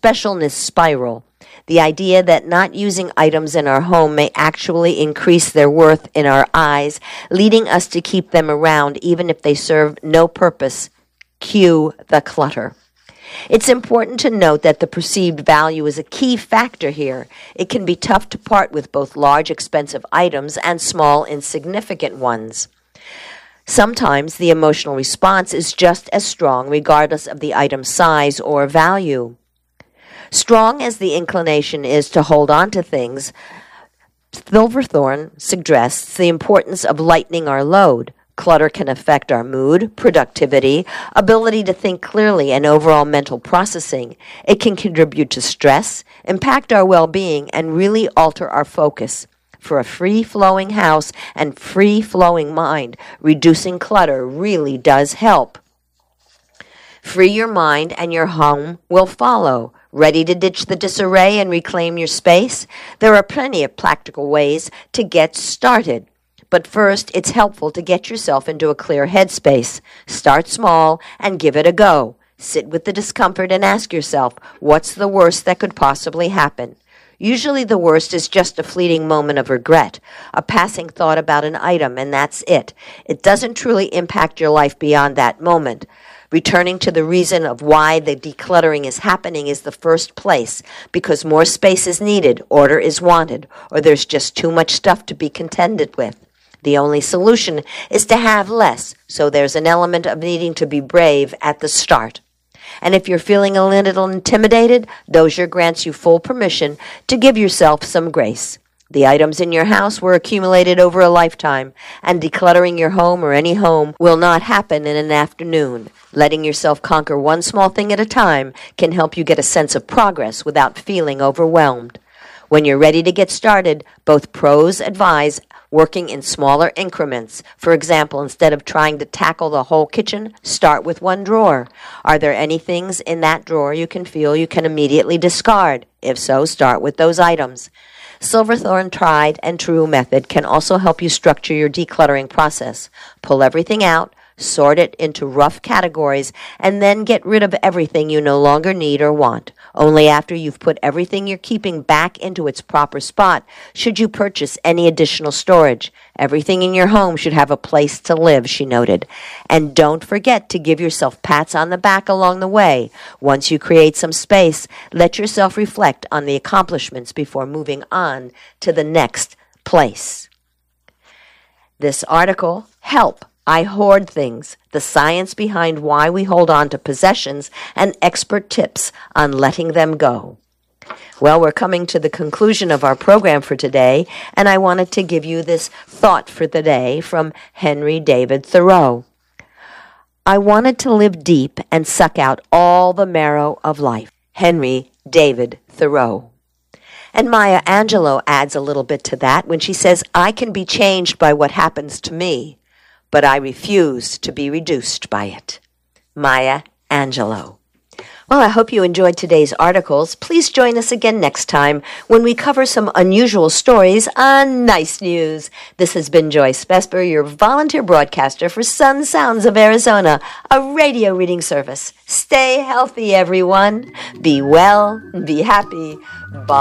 specialness spiral. The idea that not using items in our home may actually increase their worth in our eyes, leading us to keep them around even if they serve no purpose. Cue the clutter. It's important to note that the perceived value is a key factor here. It can be tough to part with both large, expensive items and small, insignificant ones. Sometimes the emotional response is just as strong regardless of the item's size or value. Strong as the inclination is to hold on to things, Silverthorne suggests the importance of lightening our load. Clutter can affect our mood, productivity, ability to think clearly, and overall mental processing. It can contribute to stress, impact our well-being, and really alter our focus. For a free-flowing house and free-flowing mind, reducing clutter really does help. Free your mind and your home will follow. Ready to ditch the disarray and reclaim your space? There are plenty of practical ways to get started. But first, it's helpful to get yourself into a clear headspace. Start small and give it a go. Sit with the discomfort and ask yourself, what's the worst that could possibly happen? Usually the worst is just a fleeting moment of regret, a passing thought about an item, and that's it. It doesn't truly impact your life beyond that moment. Returning to the reason of why the decluttering is happening is the first place, because more space is needed, order is wanted, or there's just too much stuff to be contended with. The only solution is to have less, so there's an element of needing to be brave at the start. And if you're feeling a little intimidated, Dozier grants you full permission to give yourself some grace. The items in your house were accumulated over a lifetime, and decluttering your home or any home will not happen in an afternoon. Letting yourself conquer one small thing at a time can help you get a sense of progress without feeling overwhelmed. When you're ready to get started, both pros advise working in smaller increments. For example, instead of trying to tackle the whole kitchen, start with one drawer. Are there any things in that drawer you can immediately discard? If so, start with those items. Silverthorne tried and true method can also help you structure your decluttering process. Pull everything out, sort it into rough categories, and then get rid of everything you no longer need or want. Only after you've put everything you're keeping back into its proper spot should you purchase any additional storage. Everything in your home should have a place to live, she noted. And don't forget to give yourself pats on the back along the way. Once you create some space, let yourself reflect on the accomplishments before moving on to the next place. This article, Help! I Hoard Things, the science behind why we hold on to possessions, and expert tips on letting them go. Well, we're coming to the conclusion of our program for today, and I wanted to give you this thought for the day from Henry David Thoreau. I wanted to live deep and suck out all the marrow of life. Henry David Thoreau. And Maya Angelou adds a little bit to that when she says, I can be changed by what happens to me, but I refuse to be reduced by it. Maya Angelou. Well, I hope you enjoyed today's articles. Please join us again next time when we cover some unusual stories on Nice News. This has been Joyce Vesper, your volunteer broadcaster for Sun Sounds of Arizona, a radio reading service. Stay healthy, everyone. Be well, be happy. Bye.